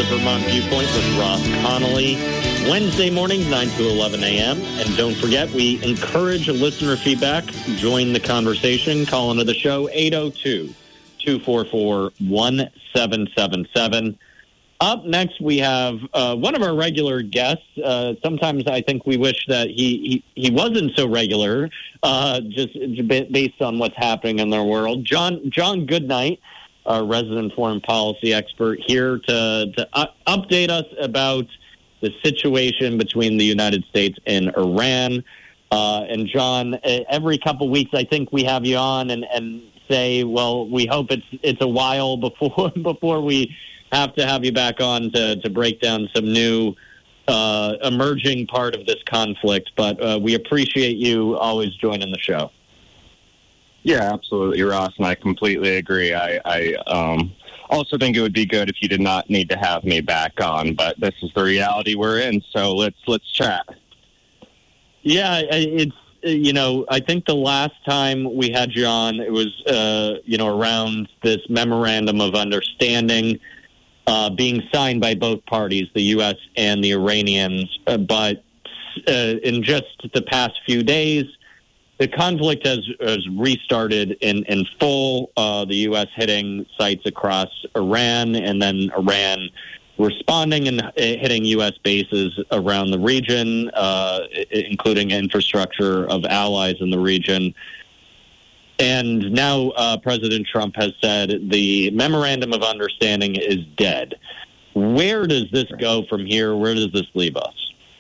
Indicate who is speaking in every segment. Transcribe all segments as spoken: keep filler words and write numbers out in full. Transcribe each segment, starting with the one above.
Speaker 1: Vermont Viewpoint with Ross Connolly. Wednesday mornings, nine to eleven a.m. And don't forget, we encourage listener feedback. Join the conversation. Call into the show, eight oh two, two four four, one seven seven seven. Up next, we have uh, one of our regular guests. Uh, sometimes I think we wish that he, he, he wasn't so regular, uh, just based on what's happening in their world. John John Goodnight, our resident foreign policy expert, here to, to uh, update us about the situation between the United States and Iran. Uh, and John, every couple weeks, I think we have you on and, and say, well, we hope it's it's a while before before we have to have you back on to, to break down some new uh, emerging part of this conflict. But uh, we appreciate you always joining the show.
Speaker 2: Yeah, absolutely, Ross, and I completely agree. I, I um, also think it would be good if you did not need to have me back on, but this is the reality we're in, so let's let's chat.
Speaker 1: Yeah, it's, you know, I think the last time we had you on, it was, uh, you know, around this memorandum of understanding uh, being signed by both parties, the U S and the Iranians. Uh, but uh, in just the past few days, the conflict has, has restarted in, in full, uh, the U S hitting sites across Iran, and then Iran responding and hitting U S bases around the region, uh, including infrastructure of allies in the region. And now uh, President Trump has said the memorandum of understanding is dead. Where does this go from here? Where does this leave us?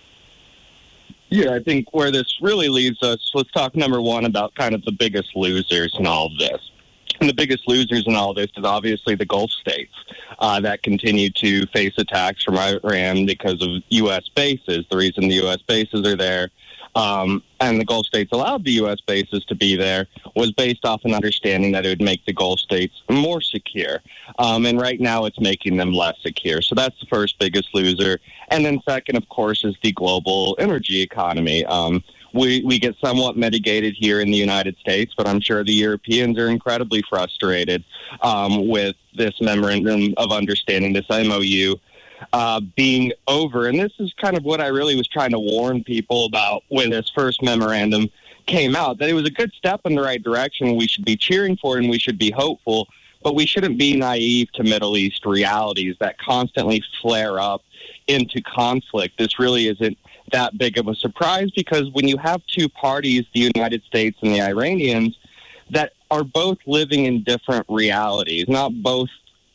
Speaker 2: Yeah, I think where this really leaves us, let's talk number one about kind of the biggest losers in all of this. And the biggest losers in all of this is obviously the Gulf states uh, that continue to face attacks from Iran because of U S bases. The reason the U S bases are there um, and the Gulf states allowed the U S bases to be there was based off an understanding that it would make the Gulf states more secure. Um, and right now it's making them less secure. So that's the first biggest loser. And then second, of course, is the global energy economy. Um, We, we get somewhat mitigated here in the United States, but I'm sure the Europeans are incredibly frustrated um, with this memorandum of understanding, this M O U, uh, being over. And this is kind of what I really was trying to warn people about when this first memorandum came out, that it was a good step in the right direction. We should be cheering for it and we should be hopeful, but we shouldn't be naive to Middle East realities that constantly flare up into conflict. This really isn't that big of a surprise, because when you have two parties, the United States and the Iranians, that are both living in different realities, not both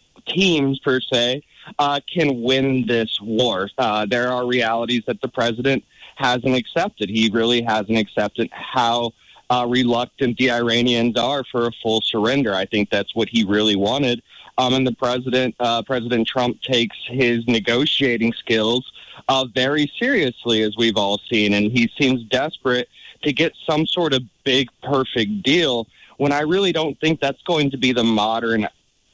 Speaker 2: teams per se, uh, can win this war. Uh, there are realities that the president hasn't accepted. He really hasn't accepted how uh, reluctant the Iranians are for a full surrender. I think that's what he really wanted. Um, and the president, uh, President Trump, takes his negotiating skills uh, very seriously, as we've all seen, and he seems desperate to get some sort of big, perfect deal, when I really don't think that's going to be the modern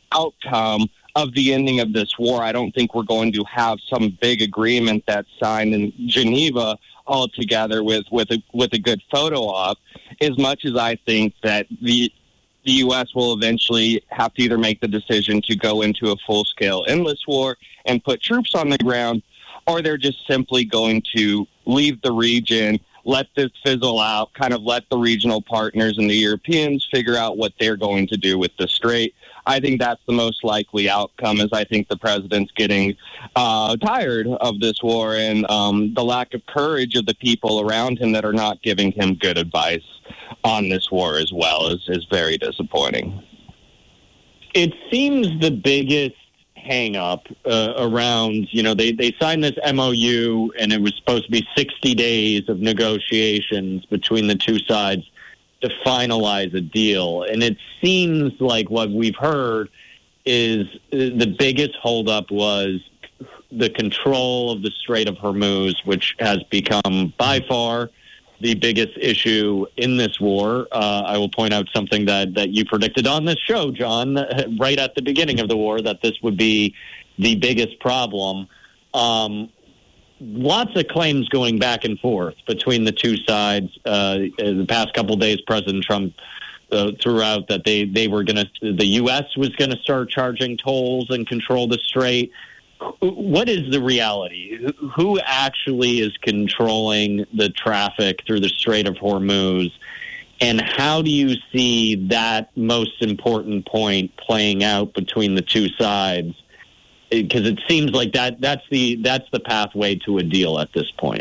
Speaker 2: outcome of the ending of this war. I don't think we're going to have some big agreement that's signed in Geneva all together with, with, a, with a good photo op, as much as I think that the the U S will eventually have to either make the decision to go into a full-scale endless war and put troops on the ground, or they're just simply going to leave the region, let this fizzle out, kind of let the regional partners and the Europeans figure out what they're going to do with the Strait. I think that's the most likely outcome, as I think the president's getting uh, tired of this war, and um, the lack of courage of the people around him that are not giving him good advice on this war as well is, is very disappointing.
Speaker 1: It seems the biggest hang-up uh, around, you know, they, they signed this M O U, and it was supposed to be sixty days of negotiations between the two sides to finalize a deal. And it seems like what we've heard is the biggest holdup was the control of the Strait of Hormuz, which has become by far the biggest issue in this war. Uh, I will point out something that, that you predicted on this show, John, right at the beginning of the war, that this would be the biggest problem. Um, lots of claims going back and forth between the two sides. Uh, the past couple of days, President Trump uh, threw out that they, they were going to, the U S was going to start charging tolls and control the Strait. what is the reality? Who actually is controlling the traffic through the Strait of Hormuz? And how do you see that most important point playing out between the two sides? Because it seems like that that's the that's the pathway to a deal at this point.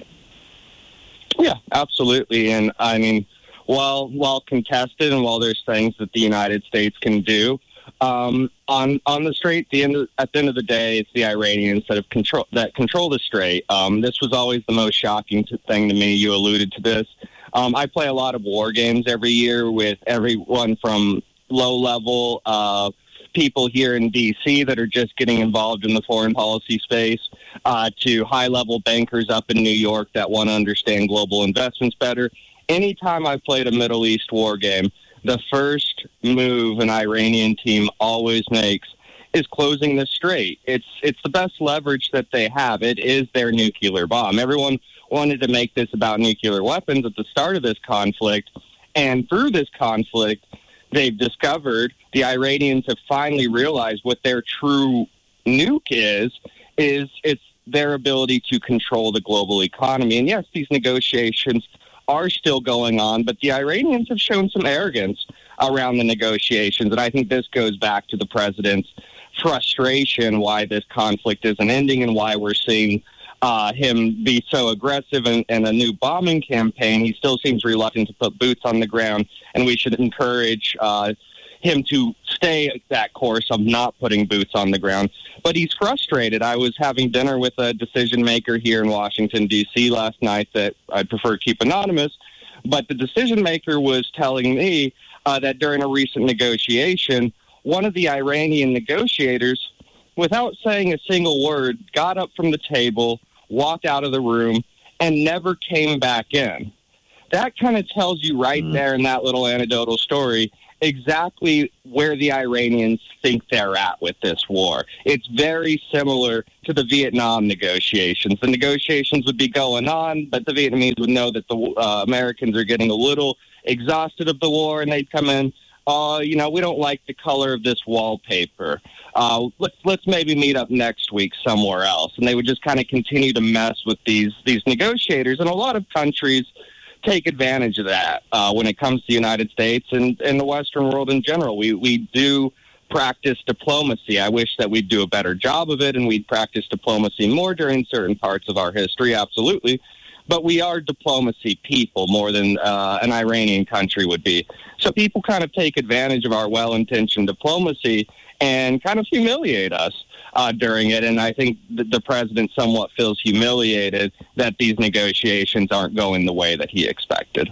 Speaker 2: Yeah, absolutely. And I mean, while while contested and while there's things that the United States can do um, on on the Strait, the end of, at the end of the day, it's the Iranians that have control that control the Strait. Um, this was always the most shocking to, thing to me. You alluded to this. Um, I play a lot of war games every year with everyone from low-level uh, people here in D C that are just getting involved in the foreign policy space uh, to high-level bankers up in New York that want to understand global investments better. Anytime I've played a Middle East war game, the first move an Iranian team always makes is closing the Strait. It's, it's the best leverage that they have. It is their nuclear bomb. Everyone wanted to make this about nuclear weapons at the start of this conflict. And through this conflict, they've discovered, the Iranians have finally realized what their true nuke is, is it's their ability to control the global economy. And yes, these negotiations are still going on, but the Iranians have shown some arrogance around the negotiations. And I think this goes back to the president's frustration why this conflict isn't ending and why we're seeing Uh, him be so aggressive in, in a new bombing campaign. He still seems reluctant to put boots on the ground, and we should encourage uh, him to stay that course of not putting boots on the ground. But he's frustrated. I was having dinner with a decision maker here in Washington, D C last night that I'd prefer to keep anonymous, but the decision maker was telling me uh, that during a recent negotiation, one of the Iranian negotiators, without saying a single word, got up from the table, walked out of the room, and never came back in. That kind of tells you right mm. there in that little anecdotal story exactly where the Iranians think they're at with this war. It's very similar to the Vietnam negotiations. The negotiations would be going on, but the Vietnamese would know that the uh, Americans are getting a little exhausted of the war, and they'd come in, uh, you know, we don't like the color of this wallpaper. Uh, let's let's maybe meet up next week somewhere else. And they would just kind of continue to mess with these these negotiators. And a lot of countries take advantage of that uh, when it comes to the United States and, and the Western world in general. We we do practice diplomacy. I wish that we'd do a better job of it, and we'd practice diplomacy more during certain parts of our history, absolutely. But we are diplomacy people more than uh, an Iranian country would be. So people kind of take advantage of our well-intentioned diplomacy and kind of humiliate us uh, during it. And I think the, the president somewhat feels humiliated that these negotiations aren't going the way that he expected.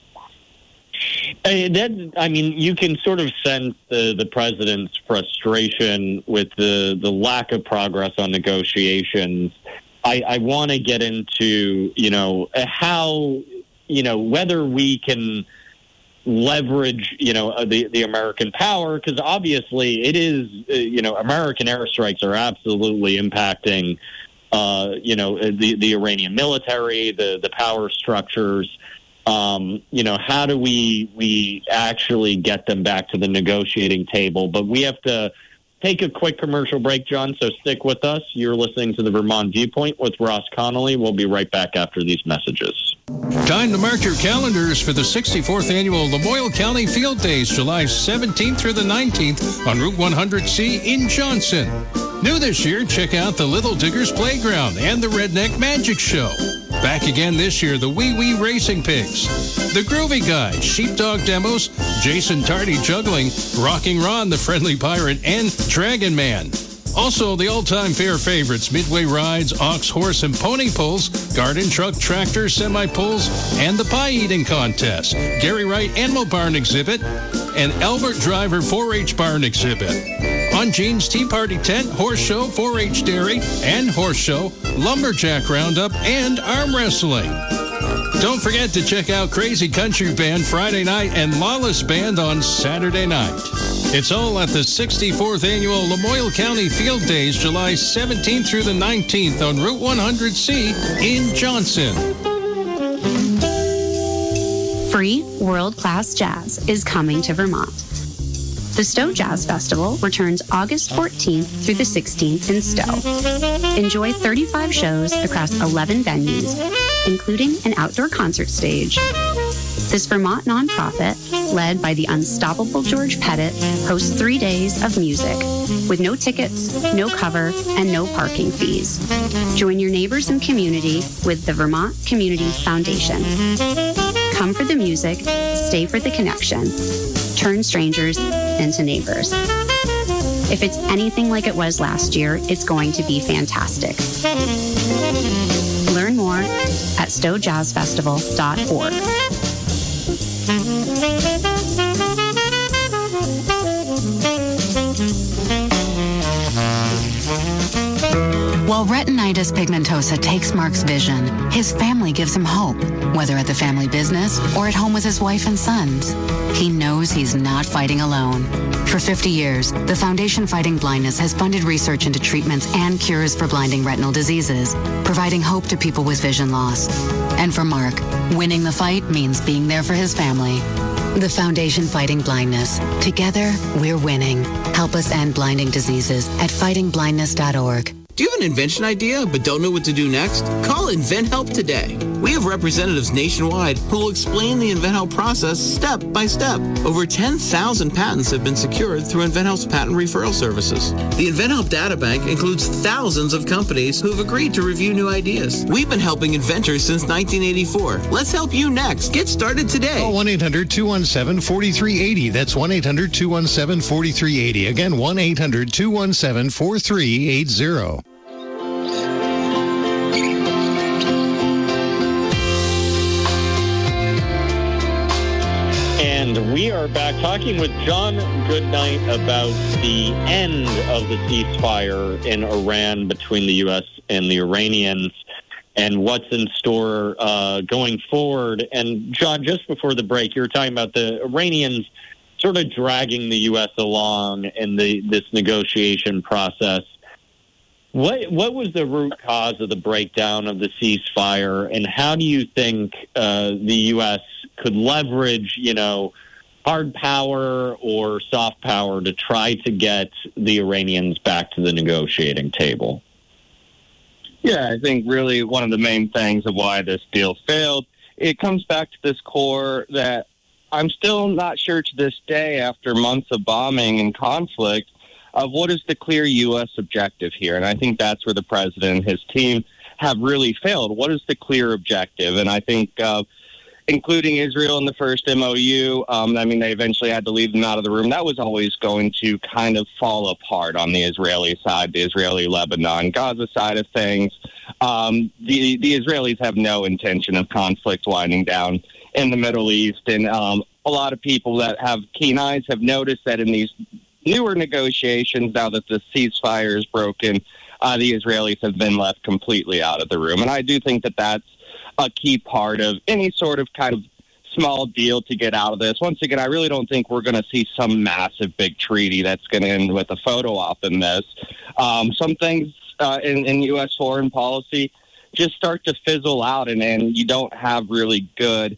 Speaker 1: Uh, that, I mean, you can sort of sense the, the president's frustration with the, the lack of progress on negotiations. I, I want to get into, you know, how, you know, whether we can leverage, you know, the, the American power, because obviously it is, uh, you know, American airstrikes are absolutely impacting, uh, you know, the, the Iranian military, the, the power structures. Um, you know, how do we we actually get them back to the negotiating table? But we have to take a quick commercial break, John, so stick with us. You're listening to the Vermont Viewpoint with Ross Connolly. We'll be right back after these messages.
Speaker 3: Time to mark your calendars for the sixty-fourth Annual Lamoille County Field Days, July seventeenth through the nineteenth on Route one hundred C in Johnson. New this year, check out the Little Diggers Playground and the Redneck Magic Show. Back again this year, the Wee Wee Racing Pigs, the Groovy Guy, Sheepdog Demos, Jason Tardy Juggling, Rocking Ron, the Friendly Pirate, and Dragon Man. Also, the all-time fair favorites, Midway Rides, Ox, Horse, and Pony Pulls, Garden Truck, Tractor, Semi-Pulls, and the Pie Eating Contest, Gary Wright Animal Barn Exhibit, and Albert Driver four H Barn Exhibit. On Gene's Tea Party Tent, Horse Show, four H Dairy, and Horse Show, Lumberjack Roundup, and Arm Wrestling. Don't forget to check out Crazy Country Band Friday night and Lawless Band on Saturday night. It's all at the sixty-fourth Annual Lamoille County Field Days, July seventeenth through the nineteenth on Route one hundred C in Johnson.
Speaker 4: Free world-class jazz is coming to Vermont. The Stowe Jazz Festival returns August fourteenth through the sixteenth in Stowe. Enjoy thirty-five shows across eleven venues, including an outdoor concert stage. This Vermont nonprofit, led by the unstoppable George Pettit, hosts three days of music with no tickets, no cover, and no parking fees. Join your neighbors and community with the Vermont Community Foundation. Come for the music, stay for the connection. Turn strangers into neighbors. If it's anything like it was last year, it's going to be fantastic. Learn more at stowe jazz festival dot org.
Speaker 5: While retinitis pigmentosa takes Mark's vision, his family gives him hope, whether at the family business or at home with his wife and sons. He knows he's not fighting alone. For fifty years, the Foundation Fighting Blindness has funded research into treatments and cures for blinding retinal diseases, providing hope to people with vision loss. And for Mark, winning the fight means being there for his family. The Foundation Fighting Blindness. Together, we're winning. Help us end blinding diseases at fighting blindness dot org.
Speaker 6: Do you have an invention idea but don't know what to do next? Call InventHelp today. We have representatives nationwide who will explain the InventHelp process step by step. Over ten thousand patents have been secured through InventHelp's patent referral services. The InventHelp databank includes thousands of companies who have agreed to review new ideas. We've been helping inventors since nineteen eighty-four. Let's help you next. Get started today.
Speaker 3: Call one eight hundred two one seven four three eight zero. That's one eight hundred two one seven four three eight zero. Again, one eight hundred two one seven four three eight zero.
Speaker 1: And we are back talking with John Goodnight about the end of the ceasefire in Iran between the U S and the Iranians and what's in store uh, going forward. And, John, just before the break, you were talking about the Iranians sort of dragging the U S along in the this negotiation process. What what was the root cause of the breakdown of the ceasefire, and how do you think uh, the U S could leverage, you know, hard power or soft power to try to get the Iranians back to the negotiating table?
Speaker 2: Yeah, I think really one of the main things of why this deal failed, it comes back to this core that I'm still not sure to this day, after months of bombing and conflict, of what is the clear U S objective here. And I think that's where the president and his team have really failed. What is the clear objective? And I think uh, including Israel in the first M O U, um, I mean, they eventually had to leave them out of the room. That was always going to kind of fall apart on the Israeli side, the Israeli-Lebanon, Gaza side of things. Um, the, the Israelis have no intention of conflict winding down in the Middle East. And um, a lot of people that have keen eyes have noticed that in these newer negotiations, now that the ceasefire is broken, uh, the Israelis have been left completely out of the room. And I do think that that's a key part of any sort of kind of small deal to get out of this. Once again, I really don't think we're going to see some massive big treaty that's going to end with a photo op in this. Um, some things uh, in, in U S foreign policy just start to fizzle out, and, and you don't have really good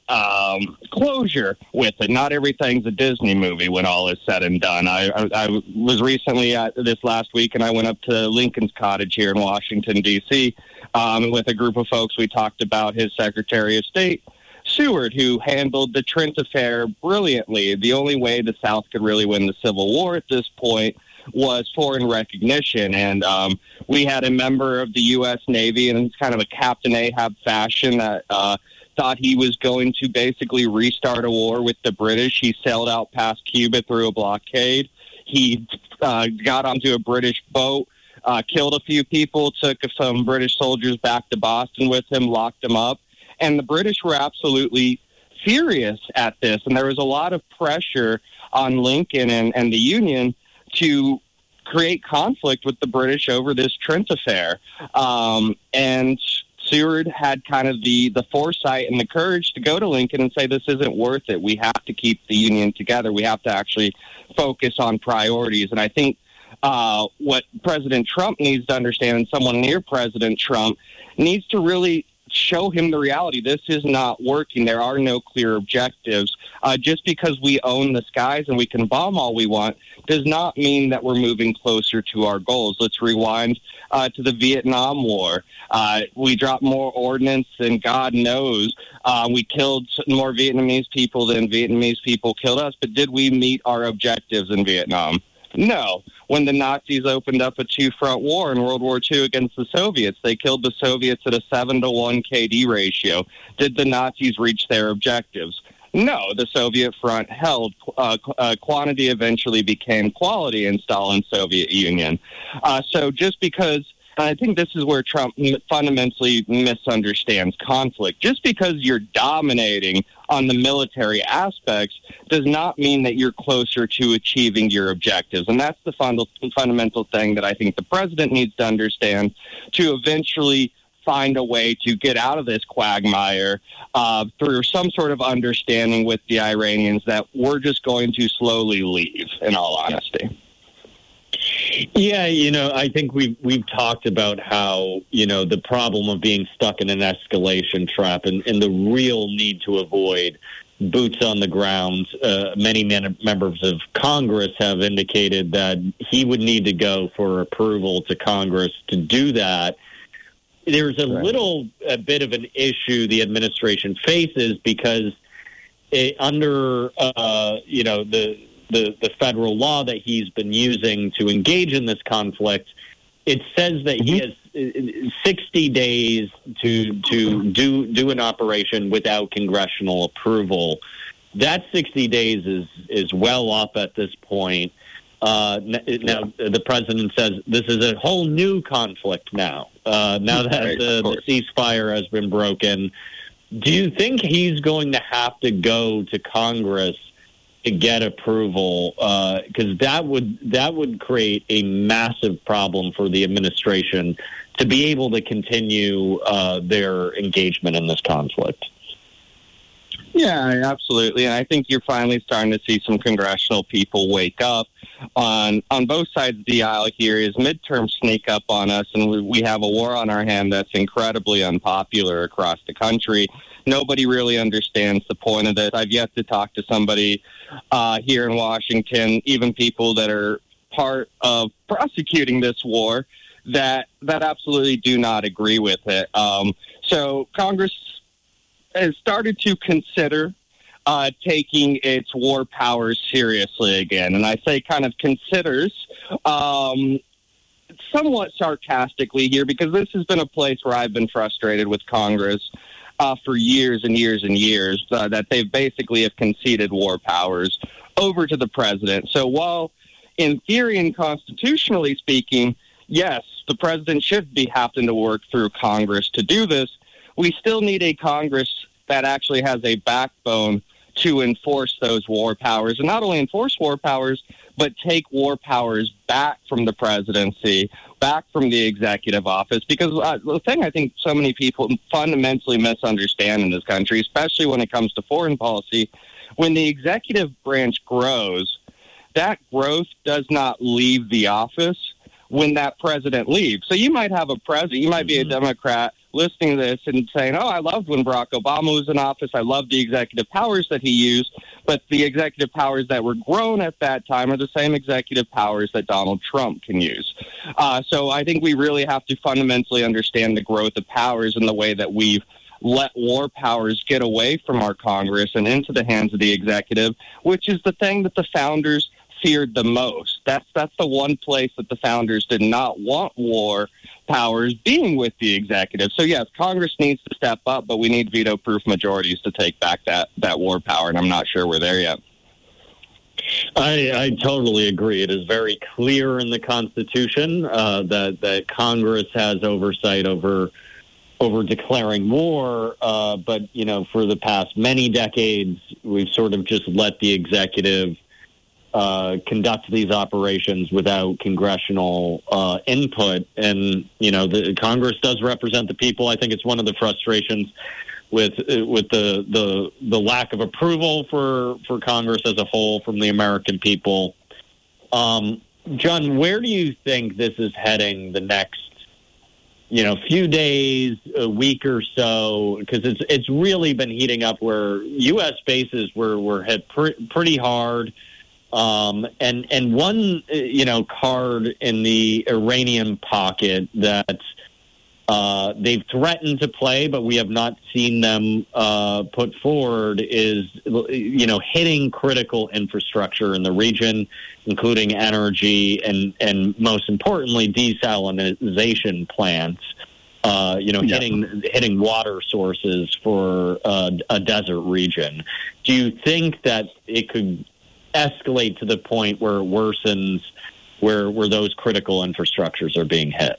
Speaker 2: um, closure with it. Not everything's a Disney movie when all is said and done. I, I, I was recently at this last week, and I went up to Lincoln's Cottage here in Washington, D C, um, with a group of folks. We talked about his Secretary of State, Seward, who handled the Trent affair brilliantly. The only way the South could really win the Civil War at this point was foreign recognition. And um, we had a member of the U S Navy, and it's kind of a Captain Ahab fashion, that uh, thought he was going to basically restart a war with the British. He sailed out past Cuba through a blockade. He uh, got onto a British boat, uh, killed a few people, took some British soldiers back to Boston with him, locked them up. And the British were absolutely furious at this. And there was a lot of pressure on Lincoln and, and the Union to create conflict with the British over this Trent affair. Um, and Seward had kind of the, the foresight and the courage to go to Lincoln and say, this isn't worth it. We have to keep the Union together. We have to actually focus on priorities. And I think uh, what President Trump needs to understand, and someone near President Trump needs to really show him the reality. This is not working. There are no clear objectives. Uh, just because we own the skies and we can bomb all we want does not mean that we're moving closer to our goals. Let's rewind uh, to the Vietnam War. Uh, we dropped more ordnance than God knows. Uh, we killed more Vietnamese people than Vietnamese people killed us. But did we meet our objectives in Vietnam? No. When the Nazis opened up a two-front war in World War Two against the Soviets, they killed the Soviets at a seven to one K D ratio. Did the Nazis reach their objectives? No. The Soviet front held. Uh, uh, quantity eventually became quality in Stalin's Soviet Union. Uh, so just because, and I think this is where Trump fundamentally misunderstands conflict, just because you're dominating on the military aspects does not mean that you're closer to achieving your objectives. And that's the fund- fundamental thing that I think the president needs to understand to eventually find a way to get out of this quagmire uh, through some sort of understanding with the Iranians that we're just going to slowly leave, in all honesty.
Speaker 1: Yeah, you know, I think we've, we've talked about how, you know, the problem of being stuck in an escalation trap and, and the real need to avoid boots on the ground. Uh, many men, members of Congress have indicated that he would need to go for approval to Congress to do that. There's a right. little a bit of an issue the administration faces because it, under, uh, you know, the... The, the federal law that he's been using to engage in this conflict, it says that he has sixty days to to do do an operation without congressional approval. That sixty days is is well up at this point. Uh, now the president says this is a whole new conflict now. Uh, now that right, the, the ceasefire has been broken, do you think he's going to have to go to Congress to get approval, because uh, that would that would create a massive problem for the administration to be able to continue uh, their engagement in this conflict?
Speaker 2: Yeah, absolutely. And I think you're finally starting to see some congressional people wake up on on both sides of the aisle here as midterms sneak up on us, and we, we have a war on our hand that's incredibly unpopular across the country. Nobody really understands the point of this. I've yet to talk to somebody uh, here in Washington, even people that are part of prosecuting this war, that that absolutely do not agree with it. Um, so Congress has started to consider uh, taking its war powers seriously again. And I say kind of considers um, somewhat sarcastically here, because this has been a place where I've been frustrated with Congress Uh, for years and years and years, uh, that they basically have conceded war powers over to the president. So while in theory and constitutionally speaking, yes, the president should be having to work through Congress to do this, we still need a Congress that actually has a backbone to enforce those war powers, and not only enforce war powers, but take war powers back from the presidency, back from the executive office. Because uh, the thing I think so many people fundamentally misunderstand in this country, especially when it comes to foreign policy, when the executive branch grows, that growth does not leave the office when that president leaves. So you might have a president, you might be a Democrat listening to this and saying, oh, I loved when Barack Obama was in office. I loved the executive powers that he used. But the executive powers that were grown at that time are the same executive powers that Donald Trump can use. Uh, so I think we really have to fundamentally understand the growth of powers and the way that we've let war powers get away from our Congress and into the hands of the executive, which is the thing that the founders feared the most. That's that's the one place that the founders did not want war powers being with the executive. So yes, Congress needs to step up, but we need veto-proof majorities to take back that, that war power, and I'm not sure we're there yet.
Speaker 1: I, I totally agree. It is very clear in the Constitution uh, that that Congress has oversight over over declaring war, uh, but you know, for the past many decades, we've sort of just let the executive Uh, conduct these operations without congressional uh, input. And, you know, the Congress does represent the people. I think it's one of the frustrations with with the the, the lack of approval for, for Congress as a whole from the American people. Um, John, where do you think this is heading the next you know, few days, a week or so, because it's it's really been heating up where U S bases were, were hit pr- pretty hard. Um, and, and one, you know, card in the Iranian pocket that uh, they've threatened to play, but we have not seen them uh, put forward is, you know, hitting critical infrastructure in the region, including energy and, and most importantly, desalination plants. Uh, you know, yeah. hitting hitting water sources for uh, a desert region. Do you think that it could escalate to the point where it worsens, where where those critical infrastructures are being hit?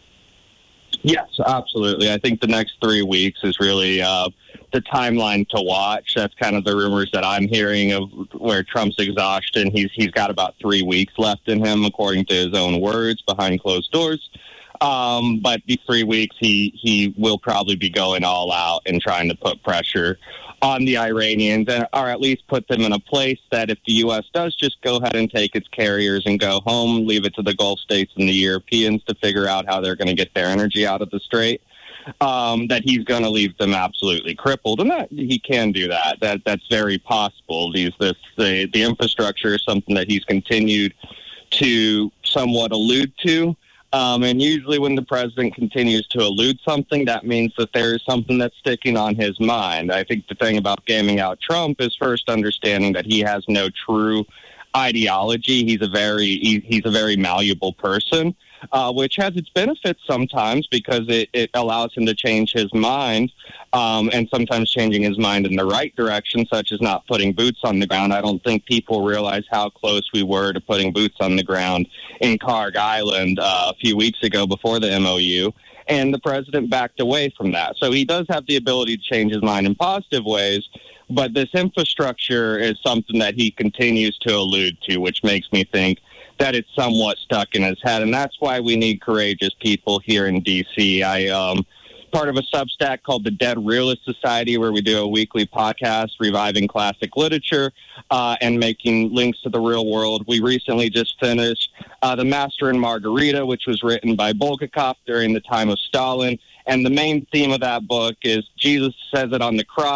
Speaker 2: Yes, absolutely. I think the next three weeks is really uh, the timeline to watch. That's kind of the rumors that I'm hearing of where Trump's exhaustion. He's he's got about three weeks left in him, according to his own words, behind closed doors. Um, but these three weeks, he, he will probably be going all out and trying to put pressure on the Iranians, and, or at least put them in a place that if the U S does just go ahead and take its carriers and go home, leave it to the Gulf states and the Europeans to figure out how they're going to get their energy out of the strait, um, that he's going to leave them absolutely crippled. And that he can do that. That that's very possible. These this the, the infrastructure is something that he's continued to somewhat allude to. Um, and usually when the president continues to elude something, that means that there is something that's sticking on his mind. I think the thing about gaming out Trump is first understanding that he has no true ideology. He's a very he, he's a very malleable person, uh, which has its benefits sometimes because it, it allows him to change his mind, um, and sometimes changing his mind in the right direction, such as not putting boots on the ground. I don't think people realize how close we were to putting boots on the ground in Karg Island uh, a few weeks ago before the M O U, and the president backed away from that. So he does have the ability to change his mind in positive ways, but this infrastructure is something that he continues to allude to, which makes me think that it's somewhat stuck in his head, and that's why we need courageous people here in D C. I um part of a Substack called the Dead Realist Society, where we do a weekly podcast reviving classic literature uh, and making links to the real world. We recently just finished uh, The Master and Margarita, which was written by Bulgakov during the time of Stalin. And the main theme of that book is Jesus says it on the cross.